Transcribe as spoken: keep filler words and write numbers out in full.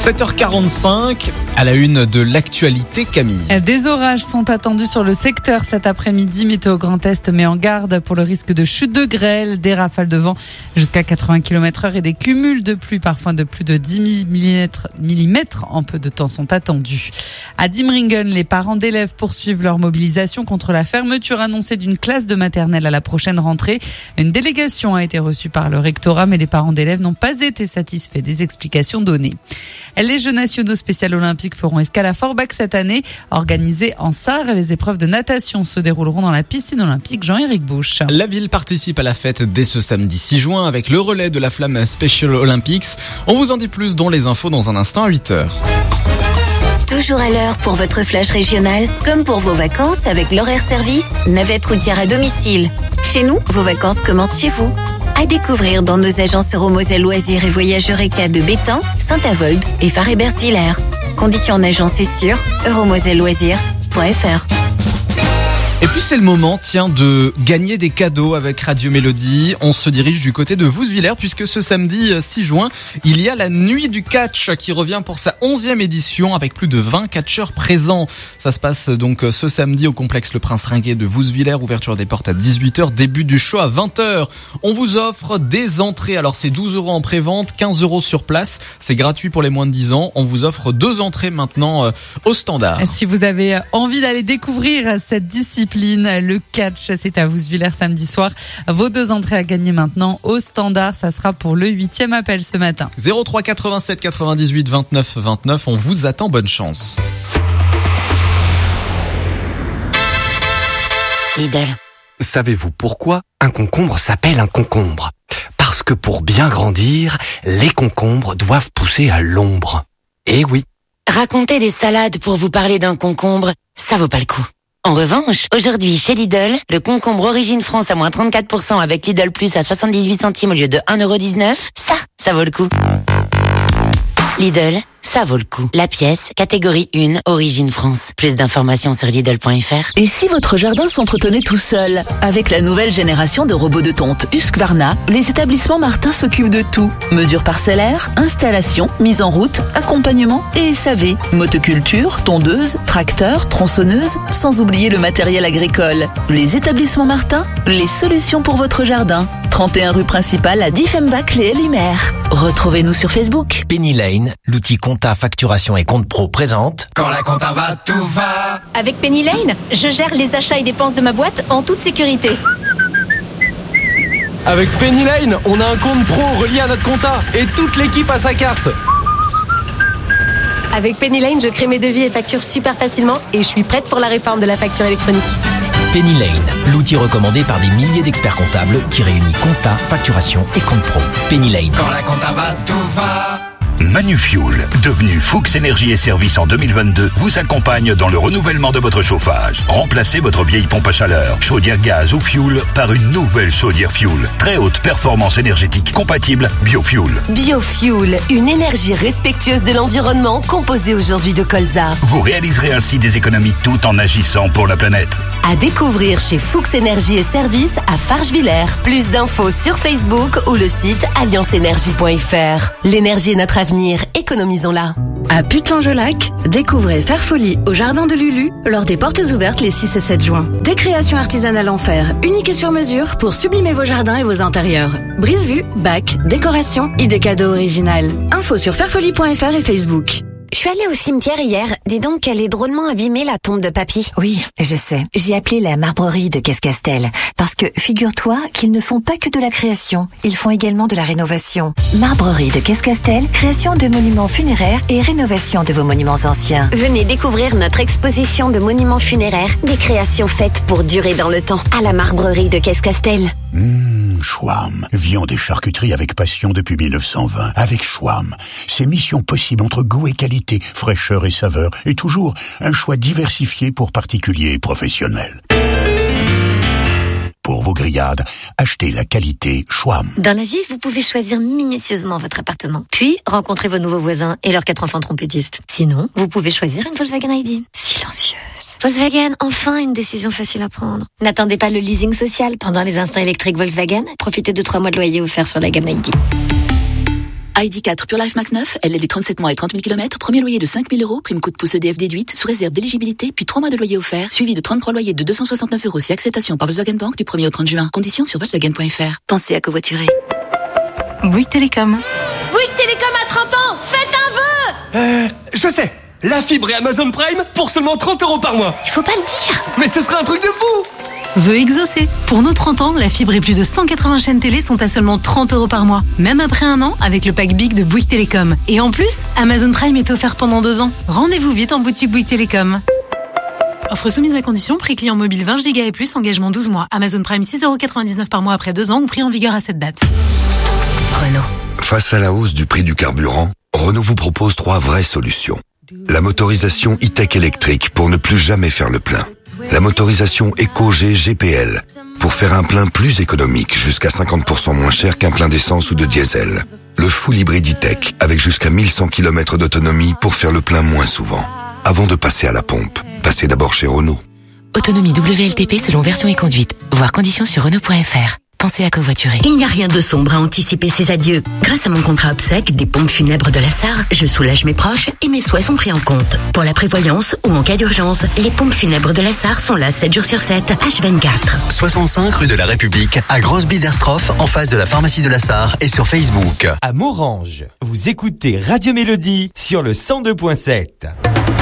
sept heures quarante-cinq, à la une de l'actualité, Camille. Des orages sont attendus sur le secteur cet après-midi. Météo Grand Est met en garde pour le risque de chute de grêle, des rafales de vent jusqu'à quatre-vingts kilomètres heure et des cumuls de pluie, parfois de plus de dix millimètres en peu de temps sont attendus. À Dimringen, les parents d'élèves poursuivent leur mobilisation contre la fermeture annoncée d'une classe de maternelle à la prochaine rentrée. Une délégation a été reçue par le rectorat, mais les parents d'élèves n'ont pas été satisfaits des explications données. Les Jeux nationaux spécial olympiques feront escale à Forbach cette année. Organisées en Sarre, les épreuves de natation se dérouleront dans la piscine olympique Jean-Éric Bouche. La ville participe à la fête dès ce samedi six juin avec le relais de la flamme Special Olympics. On vous en dit plus dans les infos dans un instant à huit heures. Toujours à l'heure pour votre flash régional, comme pour vos vacances avec l'horaire service, navette routière à domicile. Chez nous, vos vacances commencent chez vous. À découvrir dans nos agences Euromoselle Loisirs et Voyage Eureka de Bétain, Saint-Avold et Faré-Bersvillers. Conditions en agence et sur euromoselle loisirs point f r. Et puis c'est le moment, tiens, de gagner des cadeaux avec Radio Mélodie. On se dirige du côté de Vousvillers puisque ce samedi six juin, il y a la nuit du catch qui revient pour sa onzième édition avec plus de vingt catcheurs présents. Ça se passe donc ce samedi au complexe Le Prince Ringuet de Vousvillers, ouverture des portes à dix-huit heures, début du show à vingt heures. On vous offre des entrées, alors c'est douze euros en pré-vente, quinze euros sur place, c'est gratuit pour les moins de dix ans. On vous offre deux entrées maintenant au standard. Si vous avez envie d'aller découvrir cette discipline, le catch, c'est à Vousvillers samedi soir. Vos deux entrées à gagner maintenant au standard. Ça sera pour le huitième appel ce matin. zéro trois quatre-vingt-sept quatre-vingt-dix-huit vingt-neuf vingt-neuf. On vous attend. Bonne chance. Lidl. Savez-vous pourquoi un concombre s'appelle un concombre ? Parce que pour bien grandir, les concombres doivent pousser à l'ombre. Eh oui. Raconter des salades pour vous parler d'un concombre, ça vaut pas le coup. En revanche, aujourd'hui, chez Lidl, le concombre Origine France à moins trente-quatre pour cent avec Lidl Plus à soixante-dix-huit centimes au lieu de un euro dix-neuf, ça, ça vaut le coup. Lidl, ça vaut le coup. La pièce, catégorie un, Origine France. Plus d'informations sur Lidl point f r. Et si votre jardin s'entretenait tout seul ? Avec la nouvelle génération de robots de tonte Husqvarna, les établissements Martin s'occupent de tout. Mesures parcellaires, installation, mise en route, accompagnement et S A V. Motoculture, tondeuse, tracteur, tronçonneuse, sans oublier le matériel agricole. Les établissements Martin, les solutions pour votre jardin. trente et un rue principale à Diefenbach les Limaire. Retrouvez-nous sur Facebook. Penny Lane, l'outil compta, facturation et compte pro présente. Quand la compta va, tout va. Avec Penny Lane, je gère les achats et dépenses de ma boîte en toute sécurité. Avec Penny Lane, on a un compte pro relié à notre compta et toute l'équipe a sa carte. Avec Penny Lane, je crée mes devis et factures super facilement et je suis prête pour la réforme de la facture électronique. Penny Lane, l'outil recommandé par des milliers d'experts comptables qui réunit compta, facturation et compte pro. Penny Lane. Quand la compta va, tout va. Manufuel, devenu Fuchs Énergie et Services en deux mille vingt-deux, vous accompagne dans le renouvellement de votre chauffage. Remplacez votre vieille pompe à chaleur, chaudière gaz ou fuel par une nouvelle chaudière fuel. Très haute performance énergétique, compatible biofuel. Biofuel, une énergie respectueuse de l'environnement composée aujourd'hui de colza. Vous réaliserez ainsi des économies tout en agissant pour la planète. À découvrir chez Fuchs Énergie et Services à Fargevillers. Plus d'infos sur Facebook ou le site alliance énergie point f r. L'énergie est notre avenir, économisons-la. À Putelange-Lac, découvrez Faire Folie au Jardin de Lulu lors des portes ouvertes les six et sept juin. Des créations artisanales en fer, uniques et sur mesure pour sublimer vos jardins et vos intérieurs. Brise-vue, bac, décoration, idées cadeaux originales. Info sur fairfolie point f r et Facebook. Je suis allée au cimetière hier. Dis donc qu'elle est drôlement abîmée, la tombe de papy. Oui, je sais. J'ai appelé la Marbrerie de Cascastel. Parce que, figure-toi qu'ils ne font pas que de la création. Ils font également de la rénovation. Marbrerie de Cascastel, création de monuments funéraires et rénovation de vos monuments anciens. Venez découvrir notre exposition de monuments funéraires. Des créations faites pour durer dans le temps. À la Marbrerie de Cascastel. Mmh, Schwam. Viande et charcuterie avec passion depuis mille neuf cent vingt. Avec Schwam. C'est mission possible entre goût et qualité, fraîcheur et saveur. Et toujours un choix diversifié pour particuliers et professionnels. Pour vos grillades, achetez la qualité Schwam. Dans la vie, vous pouvez choisir minutieusement votre appartement. Puis, rencontrer vos nouveaux voisins et leurs quatre enfants trompettistes. Sinon, vous pouvez choisir une Volkswagen I D. Silencieuse. Volkswagen, enfin une décision facile à prendre. N'attendez pas le leasing social pendant les instants électriques Volkswagen. Profitez de trois mois de loyer offerts sur la gamme I D. I D quatre Pure Life Max neuf, L L D trente-sept mois et trente mille kilomètres, premier loyer de cinq mille euros, prime coup de pouce E D F déduite, sous réserve d'éligibilité, puis trois mois de loyer offert, suivi de trente-trois loyers de deux cent soixante-neuf euros si acceptation par Volkswagen Bank du premier au trente juin. Conditions sur Volkswagen point F R. Pensez à covoiturer. Bouygues Télécom. Bouygues Télécom à trente ans, faites un vœu. Euh, je sais. La fibre et Amazon Prime pour seulement trente euros par mois. Il faut pas le dire. Mais ce serait un truc de fou. Vœu exaucé. Pour nos trente ans, la fibre et plus de cent quatre-vingts chaînes télé sont à seulement trente euros par mois. Même après un an, avec le pack Big de Bouygues Télécom. Et en plus, Amazon Prime est offert pendant deux ans. Rendez-vous vite en boutique Bouygues Télécom. Offre soumise à condition, prix client mobile vingt giga et plus, engagement douze mois. Amazon Prime six euros quatre-vingt-dix-neuf par mois après deux ans ou prix en vigueur à cette date. Renault. Face à la hausse du prix du carburant, Renault vous propose trois vraies solutions. La motorisation e-tech électrique pour ne plus jamais faire le plein. La motorisation EcoG G P L pour faire un plein plus économique, jusqu'à cinquante pour cent moins cher qu'un plein d'essence ou de diesel. Le full hybride e-tech avec jusqu'à mille cent kilomètres d'autonomie pour faire le plein moins souvent. Avant de passer à la pompe, passez d'abord chez Renault. Autonomie W L T P selon version et conduite. Voir conditions sur Renault point F R. Pensez à covoiturer. Il n'y a rien de sombre à anticiper ces adieux. Grâce à mon contrat obsèque des pompes funèbres de la Sarre, je soulage mes proches et mes souhaits sont pris en compte. Pour la prévoyance ou en cas d'urgence, les pompes funèbres de la Sarre sont là sept jours sur sept, H vingt-quatre. soixante-cinq rue de la République, à Grosse-Biederstroff, en face de la pharmacie de la Sarre et sur Facebook. À Morange, vous écoutez Radio Mélodie sur le cent deux point sept.